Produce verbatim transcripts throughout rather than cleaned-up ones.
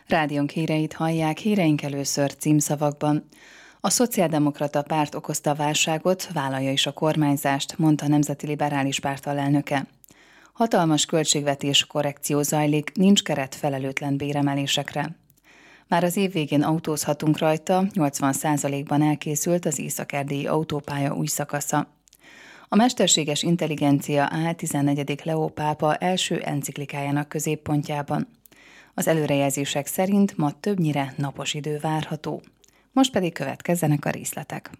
Rádiónk híreit hallják, híreink először címszavakban. A Szociáldemokrata Párt okozta a válságot, vállalja is a kormányzást, mondta a Nemzeti Liberális Párt alelnöke. Hatalmas költségvetés korrekció zajlik, nincs keret felelőtlen béremelésekre. Már az év végén autózhatunk rajta, nyolcvan százalékban elkészült az észak-erdélyi autópálya új szakasza. A mesterséges intelligencia áll tizennegyedik Leó pápa első enciklikájának középpontjában. Az előrejelzések szerint ma többnyire napos idő várható. Most pedig következzenek a részletek.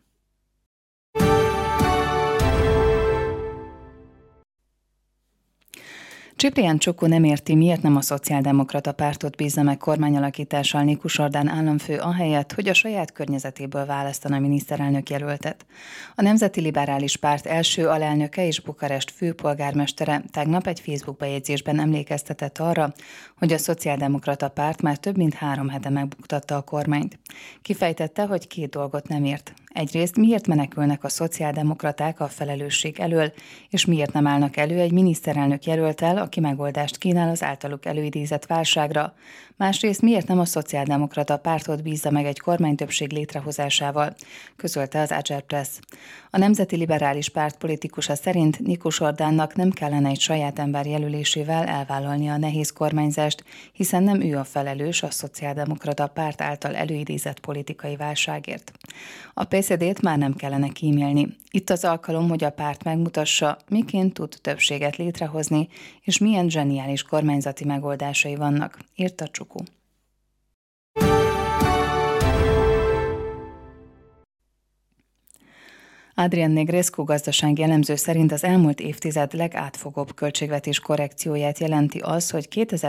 Ciprián Csokó nem érti, miért nem a Szociáldemokrata Pártot bízza meg kormányalakítással Nikus Orbán államfő ahelyett, hogy a saját környezetéből választana miniszterelnök jelöltet. A Nemzeti Liberális Párt első alelnöke és Bukarest főpolgármestere tegnap egy Facebook bejegyzésben emlékeztetett arra, hogy a Szociáldemokrata Párt már több mint három hete megbuktatta a kormányt. Kifejtette, hogy két dolgot nem ért. Egyrészt miért menekülnek a szociáldemokraták a felelősség elől, és miért nem állnak elő egy miniszterelnök jelölttel, aki megoldást kínál az általuk előidézett válságra. Másrészt miért nem a Szociáldemokrata Pártot bízza meg egy kormánytöbbség létrehozásával, közölte az Ager Press. A Nemzeti Liberális Párt politikusa szerint Nikus Orbánnak nem kellene egy saját ember jelölésével elvállalnia a nehéz kormányzást, hiszen nem ő a felelős a Szociáldemokrata Párt által előidézett politikai válságért. A pé es zé dét már nem kellene kímélni. Itt az alkalom, hogy a párt megmutassa, miként tud többséget létrehozni, és milyen zseniális kormányzati megoldásai vannak, írta Csukó. Adrian Negrescu gazdasági elemző szerint az elmúlt évtized legátfogóbb költségvetés korrekcióját jelenti az, hogy kétezer